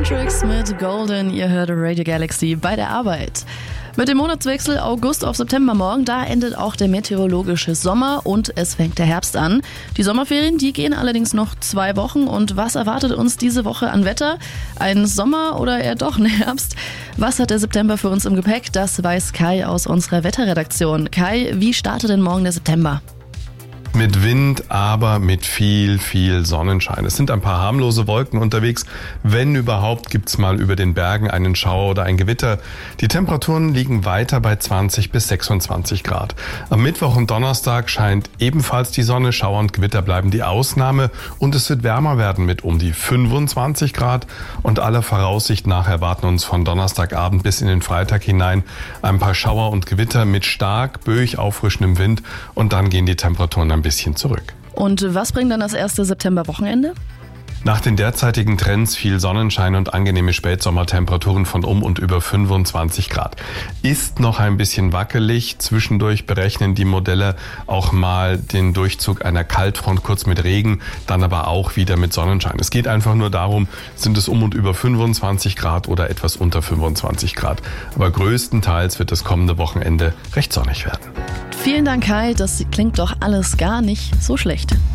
Hendrix mit Golden, ihr hört Radio Galaxy bei der Arbeit. Mit dem Monatswechsel August auf September morgen, da endet auch der meteorologische Sommer und es fängt der Herbst an. Die Sommerferien, die gehen allerdings noch 2 Wochen und was erwartet uns diese Woche an Wetter? Ein Sommer oder eher doch ein Herbst? Was hat der September für uns im Gepäck? Das weiß Kai aus unserer Wetterredaktion. Kai, wie startet denn morgen der September? Mit Wind, aber mit viel Sonnenschein. Es sind ein paar harmlose Wolken unterwegs. Wenn überhaupt, gibt's mal über den Bergen einen Schauer oder ein Gewitter. Die Temperaturen liegen weiter bei 20 bis 26 Grad. Am Mittwoch und Donnerstag scheint ebenfalls die Sonne. Schauer und Gewitter bleiben die Ausnahme. Und es wird wärmer werden mit um die 25 Grad. Und aller Voraussicht nach erwarten uns von Donnerstagabend bis in den Freitag hinein ein paar Schauer und Gewitter mit stark böig auffrischendem Wind. Und dann gehen die Temperaturen ein bisschen zurück. Und was bringt dann das erste Septemberwochenende? Nach den derzeitigen Trends viel Sonnenschein und angenehme Spätsommertemperaturen von um und über 25 Grad. Ist noch ein bisschen wackelig. Zwischendurch berechnen die Modelle auch mal den Durchzug einer Kaltfront kurz mit Regen, dann aber auch wieder mit Sonnenschein. Es geht einfach nur darum, sind es um und über 25 Grad oder etwas unter 25 Grad. Aber größtenteils wird das kommende Wochenende recht sonnig werden. Vielen Dank, Kai. Das klingt doch alles gar nicht so schlecht.